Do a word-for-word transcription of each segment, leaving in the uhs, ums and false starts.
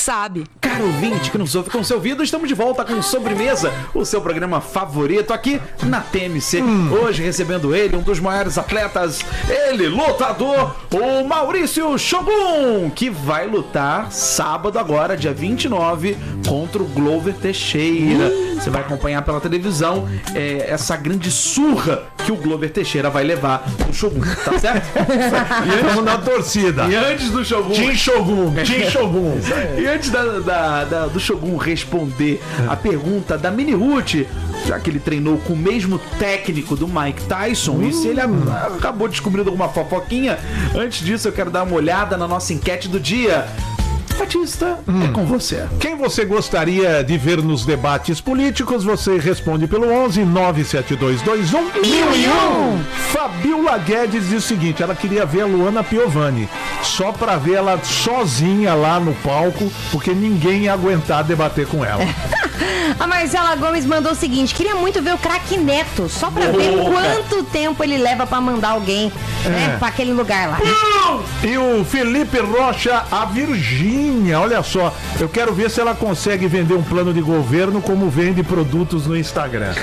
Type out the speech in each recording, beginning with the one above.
sabe. Caro ouvinte que nos ouve com seu ouvido, estamos de volta com Sobremesa, o seu programa favorito aqui na T M C. Hum. Hoje recebendo ele, um dos maiores atletas, ele, lutador, o Maurício Shogun, que vai lutar sábado agora, dia vinte e nove, contra o Glover Teixeira. Hum. Você vai acompanhar pela televisão é, essa grande surra que o Glover Teixeira vai levar no Shogun, tá certo? E antes da torcida. E antes do Shogun. Team Shogun, Team Shogun. E antes da, da, da, do Shogun responder a pergunta da Mini Ruth, já que ele treinou com o mesmo técnico do Mike Tyson, uh. e se ele acabou descobrindo alguma fofoquinha, antes disso eu quero dar uma olhada na nossa enquete do dia. Batista, hum. é com você. Quem você gostaria de ver nos debates políticos? Você responde pelo onze nove sete dois dois um mil e um. Fabiola Guedes diz o seguinte: ela queria ver a Luana Piovani, só pra ver ela sozinha lá no palco, porque ninguém ia aguentar debater com ela. A Marcela Gomes mandou o seguinte: queria muito ver o craque Neto, só pra oh, ver quanto tempo ele leva pra mandar alguém, é. né, pra aquele lugar lá. E o Felipe Rocha, a Virgínia, olha só, eu quero ver se ela consegue vender um plano de governo como vende produtos no Instagram.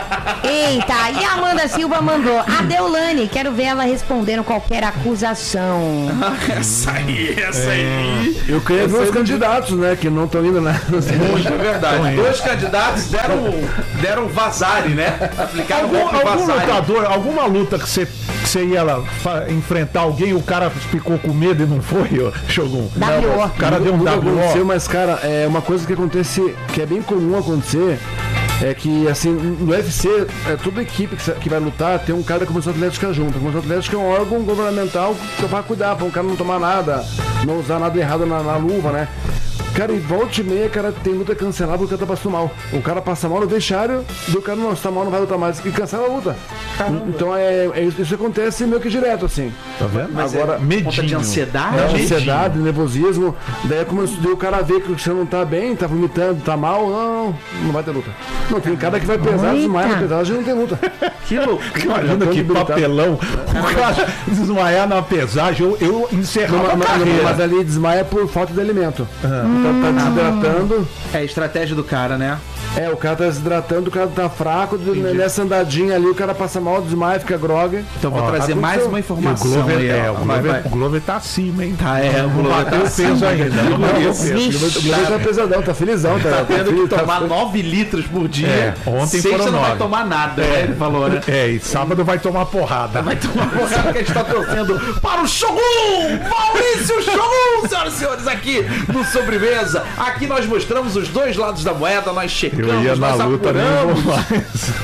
Eita, e a Amanda Silva mandou: a Deolane, quero ver ela respondendo qualquer acusação. Essa aí, essa aí. Eu queria ver os candidatos, né, que não estão indo, né? É verdade. Dois candidatos deram, deram vazare, né? Aplicaram algum, um algum vazare. lutador, alguma luta que você que você ia lá fa- enfrentar alguém, o cara ficou com medo e não foi, ó, Shogun? W O. O cara deu um W O. Mas, cara, é uma coisa que acontece, que é bem comum acontecer, é que, assim, no U F C, é, toda equipe que, que vai lutar tem um cara da Comissão Atlética junto. A Comissão Atlética é um órgão governamental que vai cuidar, para o cara não tomar nada, não usar nada errado na, na luva, né? Cara, e volta e meia, cara, tem luta cancelada porque o cara tá passando mal. O cara passa mal no vestiário e o cara não está mal, não vai lutar mais. E cancela a luta. Caramba. Então é, é isso, isso acontece meio que direto, assim. Tá vendo? Mas agora, é medinho. conta de ansiedade? É, ansiedade, nervosismo. Daí como o cara vê que você não tá bem, tá vomitando, tá mal, não, não vai ter luta. Não, tem cara que vai pesar, desmaia na pesagem e não tem luta. Que louco. Imagina que papelão. O cara desmaiar na pesagem, eu, eu encerrava não, a carreira. Mas ali desmaia por falta de alimento. Uhum. Tá, tá desidratando. É a estratégia do cara, né? É, o cara tá desidratando, o cara tá fraco, Entendi. nessa andadinha ali, o cara passa mal, desmaia, fica grog. Então vou Ó, trazer mais uma informação. O Glover, aí, é, o, vai, Glover, vai. o Glover tá acima, hein? Tá, é, o Glover tá acima. peso ainda. O Glover tá pesadão, tá felizão. Tá, tá tendo tá que tomar nove litros por dia. É, ontem Sexta foram não nove. vai tomar nada, é, ele falou, né? É, e sábado vai tomar porrada. Vai tomar porrada que a gente tá torcendo para o Shogun! Maurício Shogun, senhoras e senhores, aqui no Sobremesa. Aqui nós mostramos os dois lados da moeda, nós checamos, Eu ia na nós luta, apuramos. nem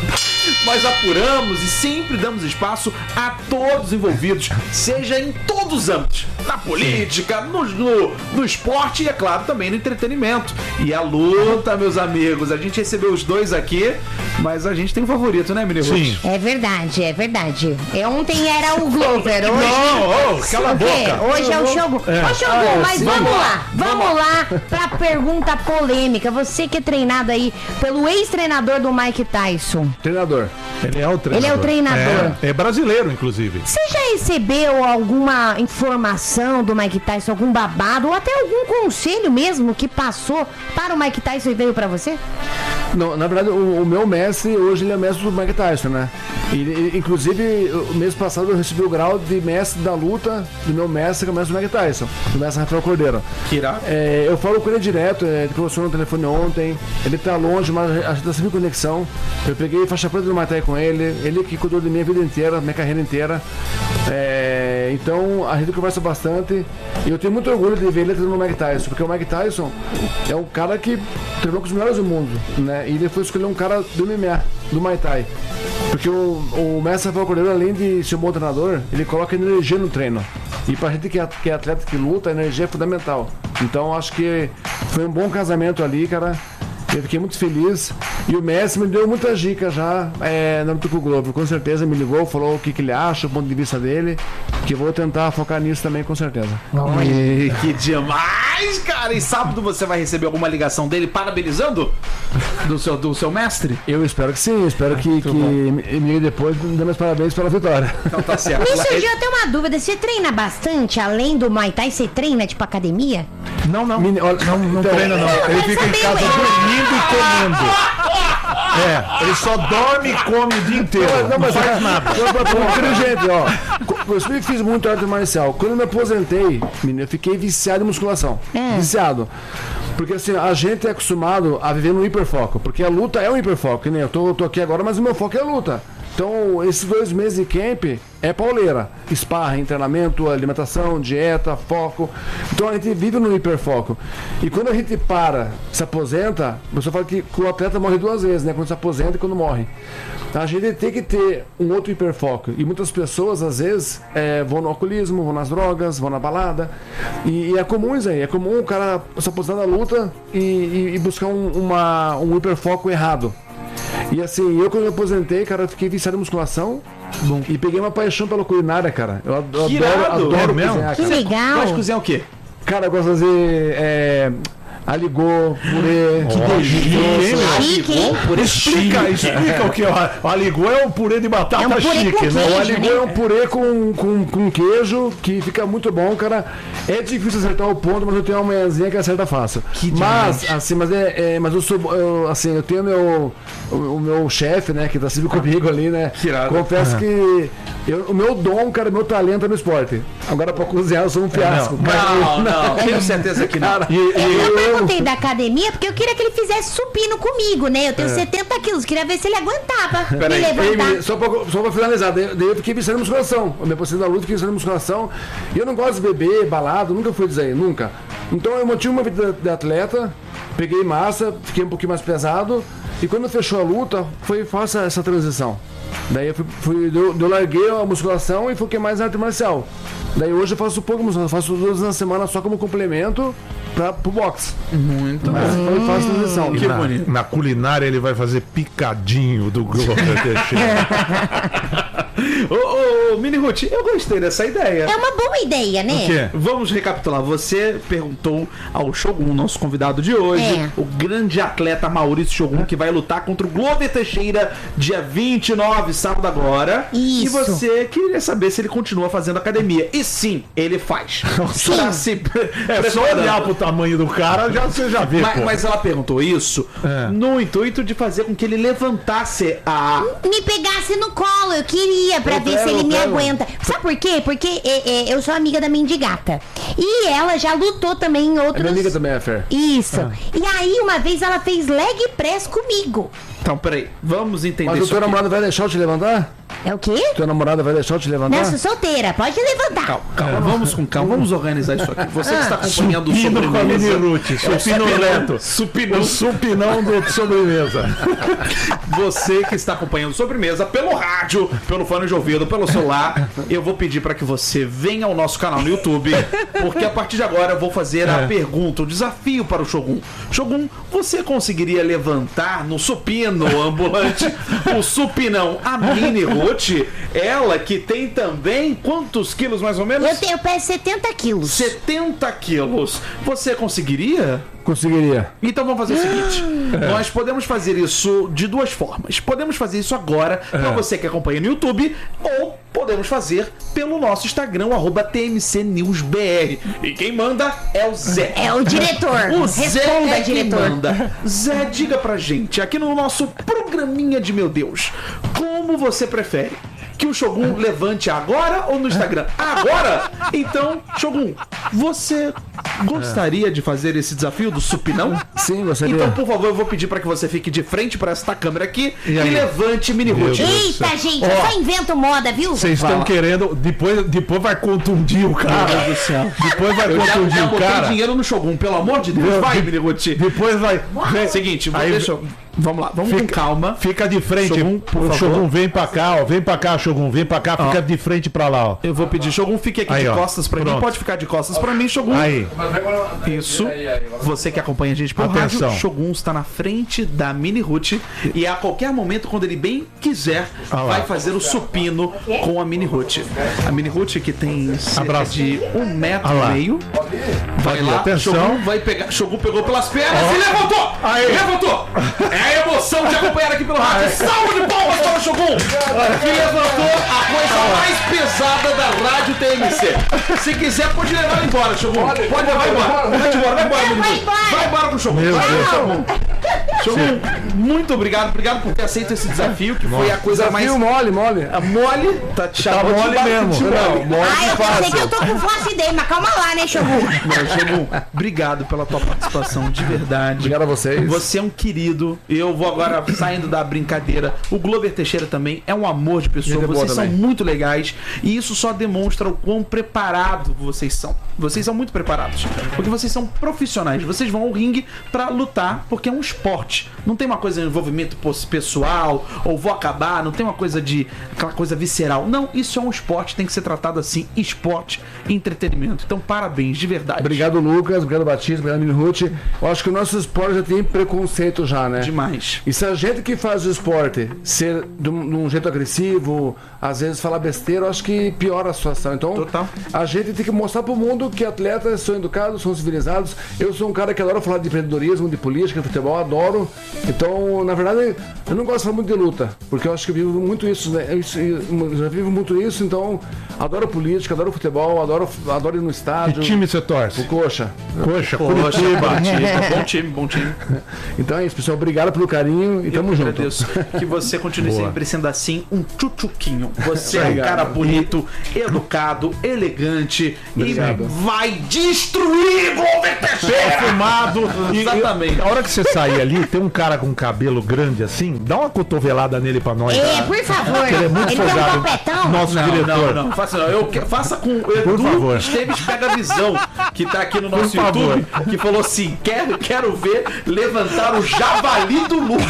Nós apuramos e sempre damos espaço a todos os envolvidos, seja em todos os âmbitos, na política, no, no, no esporte e, é claro, também no entretenimento. E a luta, meus amigos, a gente recebeu os dois aqui, mas a gente tem um favorito, né, menino? Sim. É verdade, é verdade. É, ontem era o Glover, hoje... Não, oh, cala a boca. Hoje é o Shogun. É. Ô, Shogun, Ah, mas sim. vamos lá, vamos lá pra pergunta polêmica. Você que é treinado aí pelo ex-treinador do Mike Tyson. Treinador. Ele é o treinador. Ele é o treinador. É, é brasileiro, inclusive. Você já recebeu alguma informação do Mike Tyson, algum babado, ou até algum conselho mesmo que passou para o Mike Tyson e veio pra você? Não, na verdade, o, o meu mestre, hoje ele é mestre do Mike Tyson, né? E, e, inclusive, o mês passado eu recebi o grau de mestre da luta do meu mestre, que é o mestre do Mike Tyson, do mestre Rafael Cordeiro. Que irá? É, eu falo com ele direto, é, ele conversou no telefone ontem, ele tá longe, mas a gente tá sempre em conexão. Eu peguei faixa preta do Muay Thai com ele, ele que cuidou de mim a vida inteira, minha carreira inteira. É, então, a gente conversa bastante e eu tenho muito orgulho de ver ele treinando no Mike Tyson, porque o Mike Tyson é um cara que treinou com os melhores do mundo, né? E ele foi escolher um cara do M M A, do Muay Thai. Porque o, o mestre Rafael Cordeiro, além de ser um bom treinador, ele coloca energia no treino. E pra gente que é, que é atleta, que luta, a energia é fundamental. Então acho que foi um bom casamento ali, cara. Eu fiquei muito feliz. E o Messi me deu muitas dicas já é, no âmbito do Globo. Com certeza me ligou, falou o que, que ele acha, o ponto de vista dele. Que eu vou tentar focar nisso também, com certeza. E, que demais, cara! E sábado você vai receber alguma ligação dele parabenizando do seu, do seu mestre? Eu espero que sim, espero que, que me me ligue depois dando meus parabéns pela vitória. Então tá certo. Me surgiu até uma dúvida, você treina bastante? Além do Muay Thai, você treina tipo academia? Não, não. Mini- olha, Não, não então- treina, não. Ele fica em casa dormindo e comendo. É, ele só dorme e come o dia inteiro. Não, mas faz é- nada. Eu, eu, eu, gente, ó, eu sempre fiz muito arte marcial. Quando eu me aposentei, menino, eu fiquei viciado em musculação. É. Viciado. Porque assim, a gente é acostumado a viver no hiperfoco. Porque a luta é um hiperfoco. Que nem eu tô, eu tô aqui agora, mas o meu foco é a luta. Então, esses dois meses de camp é pauleira. Sparring, treinamento, alimentação, dieta, foco. Então, a gente vive no hiperfoco. E quando a gente para, se aposenta, você fala que o atleta morre duas vezes, né? Quando se aposenta e quando morre. A gente tem que ter um outro hiperfoco. E muitas pessoas, às vezes, é, vão no alcoolismo, vão nas drogas, vão na balada. E, e é comum isso aí. É comum o cara se aposentar da luta e, e, e buscar um, uma, um hiperfoco errado. E assim, eu quando me aposentei, cara, eu fiquei viciado em musculação. Bom. E peguei uma paixão pela culinária, cara. Eu ad- eu Que adoro, irado. adoro É mesmo? cozinhar, Que cara. legal. Gosta de cozinhar o quê? Cara, eu gosto de fazer é, aligô, purê. Ó, chique, hein, meu? Chique, hein? Explica, explica o que é o aligô. É um purê de batata É um purê chique, com né? queijo. O aligô é um purê com, com, com queijo que fica muito bom, cara. É difícil acertar o ponto, mas eu tenho uma manhãzinha que acerta fácil. Mas, assim, mas é, é- mas eu sou, eu, assim, eu tenho meu, o, o meu chefe, né, que tá sempre comigo ali, né? Que irado. Confesso que eu, o meu dom, cara, meu talento é no esporte. Agora pra cozinhar eu sou um fiasco. não, Não, não, tenho certeza que não. Cara, E, Eu e- não perguntei da academia porque eu queria que ele fizesse supino comigo, né? Eu tenho setenta quilos, queria ver se ele aguentava me Peraí, levantar. Ei, só, pra, só pra finalizar, daí, daí eu fiquei viciado em musculação. Eu me aposentei da luta, fiquei viciado em musculação. E eu não gosto de beber, balada, nunca fui disso aí, nunca. Então eu mantive uma vida de atleta, peguei massa, fiquei um pouquinho mais pesado. E quando fechou a luta, foi fácil essa transição. Daí eu, fui, fui, eu, eu larguei a musculação e foquei mais na arte marcial. Daí hoje eu faço pouco musculação, faço duas vezes na semana só como complemento pra, pro boxe. Muito bom. Mas foi fácil a transição. Que na, bonito. na culinária ele vai fazer picadinho do Glover Teixeira. Ô, ô, Mini Ruth, eu gostei dessa ideia. É uma boa ideia, né? O quê? Vamos recapitular. Você perguntou ao Shogun, nosso convidado de hoje, É. o grande atleta Maurício Shogun, que vai lutar contra o Glover Teixeira dia vinte e nove, sábado agora. Isso. E você queria saber se ele continua fazendo academia. E sim, ele faz. Tá se É só olhar pro tamanho do cara, já, você já vê, Mas, pô. mas ela perguntou isso É. no intuito de fazer com que ele levantasse a. Me pegasse no colo, eu queria, pra Eu ver pego, se ele eu me pego. aguenta. Sabe por quê? Porque é, é, eu sou amiga da Mendigata. E ela já lutou também em A outros... minha amiga também é Fer. Isso. E aí, uma vez ela fez leg press comigo. Então, peraí, vamos entender Mas o isso. teu aqui. namorado vai deixar eu te levantar? É o quê? Teu namorado vai deixar eu te levantar? Não, sou solteira, pode levantar. Calma, calma, vamos com calma, vamos organizar isso aqui. Você que está acompanhando o Supino com a Mini sobremesa. Ruth, supino reto. Supinão. O supinão do sobremesa. Você que está acompanhando o sobremesa pelo rádio, pelo fone de ouvido, pelo celular, eu vou pedir para que você venha ao nosso canal no YouTube, porque a partir de agora eu vou fazer a É. pergunta, o desafio para o Shogun. Shogun, você conseguiria levantar no supino ambulante o supinão a Mini Ruth? Ela que tem também quantos quilos mais ou menos? Eu, tenho, eu peso setenta quilos. setenta quilos. Você conseguiria? Conseguiria. Então vamos fazer o seguinte: nós podemos fazer isso de duas formas. Podemos fazer isso agora, para você que acompanha no YouTube, ou podemos fazer pelo nosso Instagram, o arroba T M C News B R. E quem manda é o Zé. É o diretor. O Zé Responda, é quem diretor. manda. Zé, diga pra gente, aqui no nosso programinha de meu Deus, como você prefere? Que o Shogun levante agora ou no Instagram? Agora? Então, Shogun, você gostaria de fazer esse desafio do supinão? Sim, gostaria. Então, por favor, eu vou pedir pra que você fique de frente pra esta câmera aqui e, aí? levante Mini Ruth. Eita, gente, eu só invento moda, viu? Vocês estão querendo. Depois, depois vai contundir o cara. do céu. Depois vai Eu já, contundir já o botei cara. dinheiro no Shogun, pelo amor de Deus. Meu, Vai, de- Mini Ruth. Depois vai. vem- Seguinte, vou- Aí- deixa eu... Vamos lá, vamos com calma. Fica de frente. Shogun, por o favor. Shogun vem pra cá, ó. Vem pra cá, Shogun. Vem pra cá, fica de frente pra lá, ó. Eu vou pedir, Shogun, fique aqui Aí, de ó. costas pra mim. Pronto. Pode ficar de costas pra mim, Shogun. Aí. Isso. Você que acompanha a gente pelo Atenção. rádio, Shogun está na frente da Mini Ruth e a qualquer momento, quando ele bem quiser, Ah lá. vai fazer o supino com a Mini Ruth. A Mini Ruth que tem cerca Abraço. de um metro Ah lá. e meio. Vai Aqui, lá, atenção. Shogun vai pegar. Shogun pegou pelas pernas e levantou! Aí. Levantou! É a emoção de acompanhar aqui pelo rádio. Salve de palmas para o Shogun! Que levantou a coisa mais pesada da rádio T M C. Se quiser, pode levar embora, Shogun. Pode, pode levar embora. Vai embora, vai embora, Vai menino. embora. Vai embora com o Shogun. Meu Vai, Deus. Shogun. Shogun, muito obrigado. Obrigado por ter aceito esse desafio, que foi a coisa mais. Desafio mole, mole. A mole tá te chamando mole de ba- mesmo. de mole. Não, mole Ah, eu fácil. pensei que eu tô com flash day, mas calma lá, né, Shogun? Não, Shogun, obrigado pela tua participação, de verdade. Obrigado a vocês. Você é um querido. Eu vou agora saindo da brincadeira. O Glover Teixeira também é um amor de pessoa. Gente boa Vocês são também. muito legais. E isso só demonstra o quão preparado vocês são. Vocês são muito preparados. Porque vocês são profissionais. Vocês vão ao ringue pra lutar, porque é um esporte. Não tem uma coisa de envolvimento pos- pessoal, ou vou acabar, não tem uma coisa de. aquela coisa visceral. Não, isso é um esporte, tem que ser tratado assim. Esporte e entretenimento. Então, parabéns, de verdade. Obrigado, Lucas. Obrigado, Batista. Obrigado, Mini Ruth. Eu acho que o nosso esporte já tem preconceito já, né? Demais. E se a gente que faz o esporte ser de um, de um jeito agressivo, às vezes falar besteira, eu acho que piora a situação. Então, Total. a gente tem que mostrar pro mundo que atletas são educados, são civilizados. Eu sou um cara que adora falar de empreendedorismo, de política, de futebol, adoro. Então, na verdade, eu não gosto de falar muito de luta, porque eu acho que eu vivo muito isso, né? Eu, isso- eu já vivo muito isso, então adoro política, adoro futebol, adoro, adoro ir no Que estádio. time você torce? O Coxa. Coxa, Poxa, Curitiba. Curitiba. Bom time, bom time. Então é isso, pessoal. Obrigado pelo carinho e tamo Eu junto. agradeço. Que você continue Boa. sempre sendo assim, um tchutchuquinho. Você é um Obrigado. cara bonito, educado, elegante Obrigado. e vai destruir Glover Teixeira! Perfumado. E- Exatamente. E, a hora que você sair ali, tem um cara com cabelo grande assim, dá uma cotovelada nele pra nós. É, por favor. Ele é muito Ele tem um folgado. topetão. Nosso Não, diretor. não, não, faça não. Eu que- faça com o Por Edu favor. Esteves Pega a Visão, que tá aqui no nosso Por favor. YouTube, que falou assim: quero, quero ver levantar o javali do Lucas.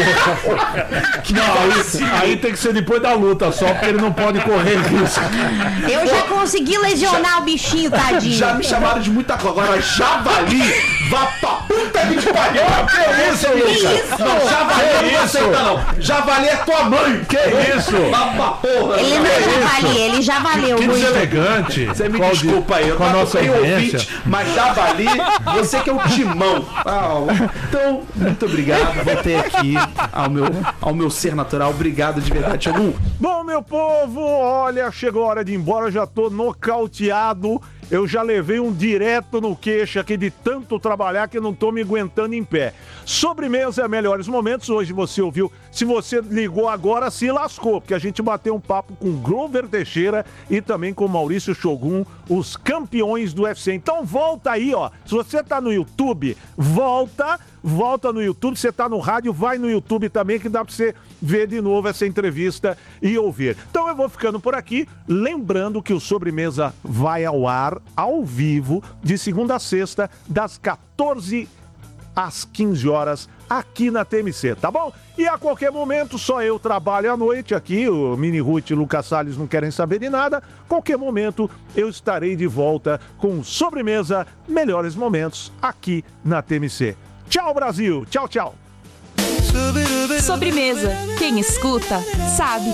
Não, aí, aí tem que ser depois da luta só, porque ele não pode correr risco. Eu já consegui lesionar o bichinho, tadinho. Já me chamaram de muita coisa. Agora, javali, vá pra puta que te pariu. Que isso, Lucas? isso? Não, javali Que eu não vou isso? aceitar, não. Javali é tua mãe. Que isso? Vá pra porra. Ele não cara. já valia, ele já valeu Que muito. deselegante. Você me Com a audi- desculpa aí, eu com a tava nossa bem audiência. ouvinte, mas javali, você que é o timão. Ah, então, muito obrigado. Voltei aqui ao meu, ao meu ser natural. Obrigado de verdade, Shogun. Bom, meu povo, olha, chegou a hora de ir embora, eu já tô nocauteado. Eu já levei um direto no queixo aqui de tanto trabalhar que eu não tô me aguentando em pé. Sobremesa é melhores momentos. Hoje você ouviu. Se você ligou agora, se lascou, porque a gente bateu um papo com Glover Teixeira e também com Maurício Shogun, os campeões do U F C. Então volta aí, ó. Se você tá no YouTube, volta, volta no YouTube. Você tá no rádio, vai no YouTube também, que dá pra você ver de novo essa entrevista e ouvir. Então eu vou ficando por aqui, lembrando que o Sobremesa vai ao ar, ao vivo, de segunda a sexta, das quatorze às quinze horas, aqui na T M C, tá bom? E a qualquer momento, só eu trabalho à noite aqui, o Mini Ruth e o Lucas Salles não querem saber de nada. Qualquer momento, eu estarei de volta com Sobremesa, melhores momentos, aqui na T M C. Tchau, Brasil! Tchau, tchau! Sobremesa. Quem escuta, sabe.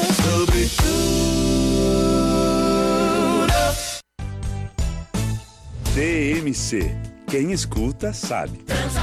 T M C. Quem escuta, sabe.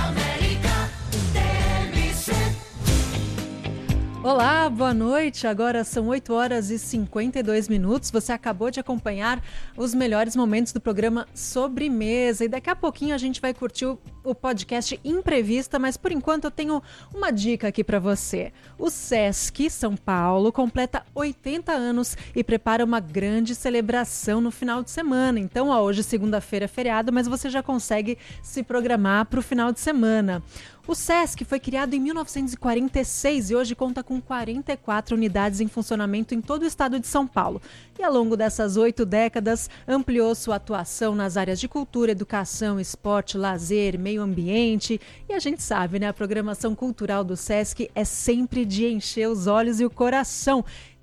Olá, boa noite. Agora são oito horas e cinquenta e dois minutos. Você acabou de acompanhar os melhores momentos do programa Sobremesa. E daqui a pouquinho a gente vai curtir o, o podcast Imprevista, mas por enquanto eu tenho uma dica aqui para você. O Sesc São Paulo completa oitenta anos e prepara uma grande celebração no final de semana. Então, ó, hoje segunda-feira é feriado, mas você já consegue se programar para o final de semana. O Sesc foi criado em mil novecentos e quarenta e seis e hoje conta com quarenta e quatro unidades em funcionamento em todo o estado de São Paulo. E ao longo dessas oito décadas, ampliou sua atuação nas áreas de cultura, educação, esporte, lazer, meio ambiente. E a gente sabe, né? A programação cultural do Sesc é sempre de encher os olhos e o coração.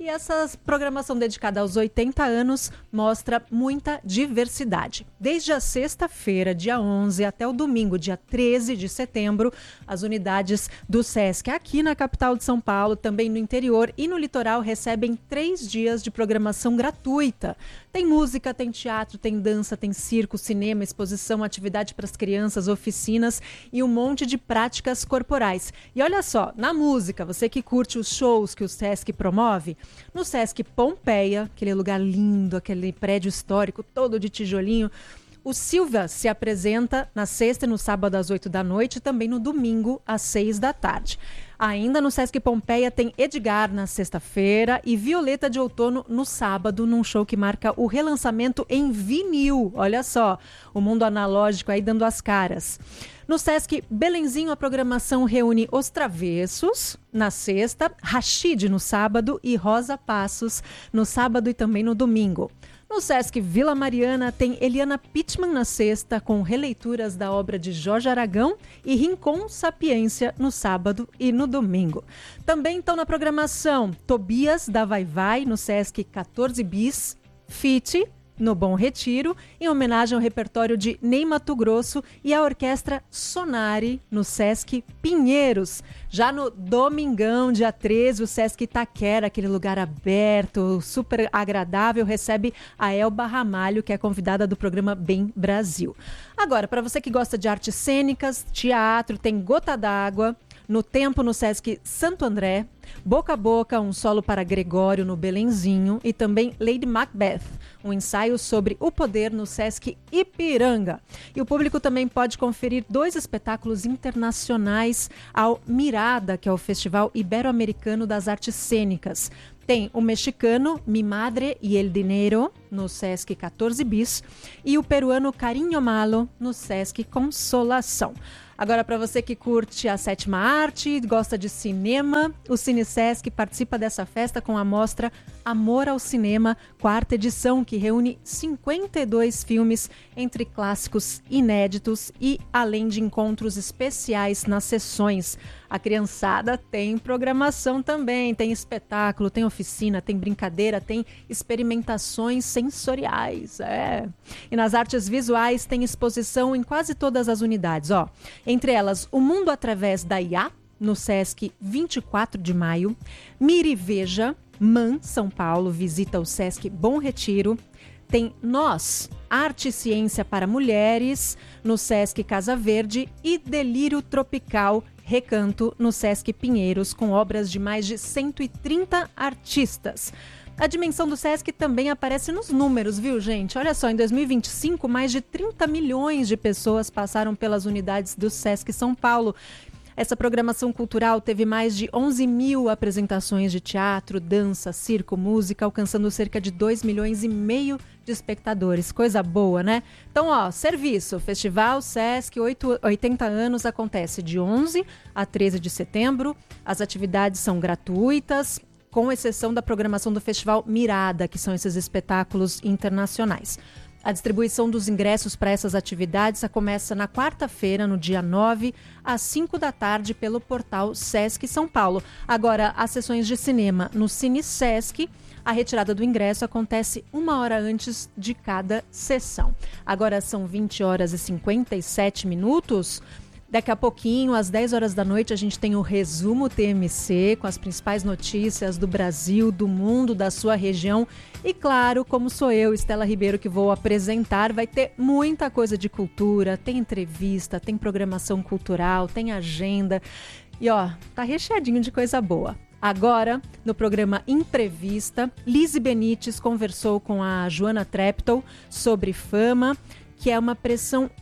E essa programação dedicada aos oitenta anos mostra muita diversidade. Desde a sexta-feira, dia onze, até o domingo, dia treze de setembro, as unidades do Sesc aqui na capital de São Paulo, também no interior e no litoral, recebem três dias de programação gratuita. Tem música, tem teatro, tem dança, tem circo, cinema, exposição, atividade para as crianças, oficinas e um monte de práticas corporais. E olha só, na música, você que curte os shows que o Sesc promove, no Sesc Pompeia, aquele lugar lindo, aquele prédio histórico todo de tijolinho, o Silva se apresenta na sexta e no sábado às oito da noite e também no domingo às seis da tarde. Ainda no Sesc Pompeia tem Edgar na sexta-feira e Violeta de Outono no sábado, num show que marca o relançamento em vinil. Olha só, o mundo analógico aí dando as caras. No Sesc Belenzinho, a programação reúne Os Travessos na sexta, Rashid no sábado e Rosa Passos no sábado e também no domingo. No Sesc Vila Mariana tem Eliana Pittman na sexta, com releituras da obra de Jorge Aragão e Rincon Sapiência no sábado e no domingo. Também estão na programação Tobias da Vai Vai no Sesc quatorze bis, Fit no Bom Retiro, em homenagem ao repertório de Ney Mato Grosso, e a Orquestra Sonari no Sesc Pinheiros. Já no domingão, dia treze, o Sesc Itaquera, aquele lugar aberto, super agradável, recebe a Elba Ramalho, que é convidada do programa Bem Brasil. Agora, para você que gosta de artes cênicas, teatro, tem Gota d'Água, no Tempo no Sesc Santo André, Boca a Boca, um solo para Gregório no Belenzinho e também Lady Macbeth, um ensaio sobre o poder no Sesc Ipiranga. E o público também pode conferir dois espetáculos internacionais ao Mirada, que é o Festival Ibero-Americano das Artes Cênicas. Tem o mexicano Mi Madre y el Dinero no Sesc quatorze bis e o peruano Carinho Malo no Sesc Consolação. Agora, para você que curte a sétima arte, gosta de cinema, o CineSesc participa dessa festa com a mostra Amor ao Cinema, quarta edição, que reúne cinquenta e dois filmes entre clássicos inéditos e além de encontros especiais nas sessões. A criançada tem programação também, tem espetáculo, tem oficina, tem brincadeira, tem experimentações sensoriais. É. E nas artes visuais tem exposição em quase todas as unidades, ó. Entre elas, O Mundo Através da I A, no Sesc vinte e quatro de maio. Mire Veja, Man, São Paulo, visita o Sesc Bom Retiro. Tem Nós, Arte e Ciência para Mulheres, no Sesc Casa Verde. E Delírio Tropical, Recanto, no Sesc Pinheiros, com obras de mais de cento e trinta artistas. A dimensão do Sesc também aparece nos números, viu, gente? Olha só, em dois mil e vinte e cinco, mais de trinta milhões de pessoas passaram pelas unidades do Sesc São Paulo. Essa programação cultural teve mais de onze mil apresentações de teatro, dança, circo, música, alcançando cerca de dois milhões e meio de espectadores. Coisa boa, né? Então, ó, serviço. Festival Sesc oitenta anos acontece de onze a treze de setembro. As atividades são gratuitas, com exceção da programação do Festival Mirada, que são esses espetáculos internacionais. A distribuição dos ingressos para essas atividades começa na quarta-feira, no dia nove, às cinco da tarde, pelo portal Sesc São Paulo. Agora, as sessões de cinema no Cine Sesc, a retirada do ingresso acontece uma hora antes de cada sessão. Agora são vinte horas e cinquenta e sete minutos. Daqui a pouquinho, às dez horas da noite, a gente tem o Resumo T M C, com as principais notícias do Brasil, do mundo, da sua região. E claro, como sou eu, Estela Ribeiro, que vou apresentar, vai ter muita coisa de cultura, tem entrevista, tem programação cultural, tem agenda. E ó, tá recheadinho de coisa boa. Agora, no programa Imprevista, Lise Benites conversou com a Joana Treptow sobre fama, que é uma pressão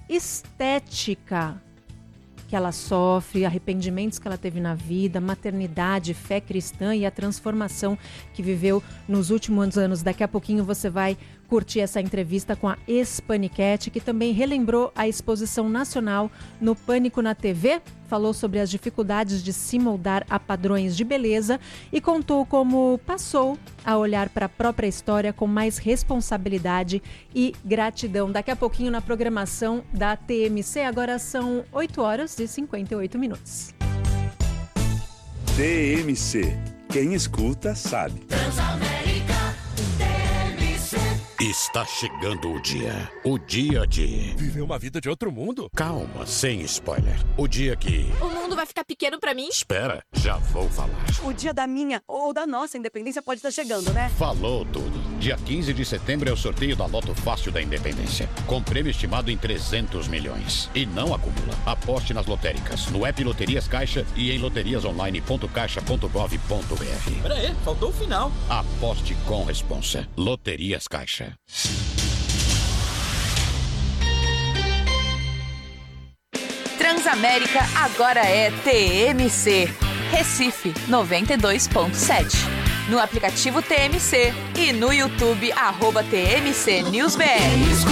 estética que ela sofre, arrependimentos que ela teve na vida, maternidade, fé cristã e a transformação que viveu nos últimos anos. Daqui a pouquinho você vai curtir essa entrevista com a ex-Paniquete, que também relembrou a exposição nacional no Pânico na T V, falou sobre as dificuldades de se moldar a padrões de beleza e contou como passou a olhar para a própria história com mais responsabilidade e gratidão. Daqui a pouquinho na programação da T M C, agora são oito horas e cinquenta e oito minutos. T M C. Quem escuta, sabe. Está chegando o dia. O dia de... Viver uma vida de outro mundo? Calma, sem spoiler. O dia que... O mundo vai ficar pequeno pra mim? Espera, já vou falar. O dia da minha ou da nossa independência pode estar chegando, né? Falou tudo. Dia quinze de setembro é o sorteio da Loto Fácil da Independência. Com prêmio estimado em trezentos milhões. E não acumula. Aposte nas lotéricas, no app Loterias Caixa e em loterias online ponto caixa ponto gov ponto br. Pera aí, faltou o final. Aposte com responsa. Loterias Caixa. Transamérica agora é T M C. Recife noventa e dois ponto sete. No aplicativo T M C e no YouTube arroba T M C News B R.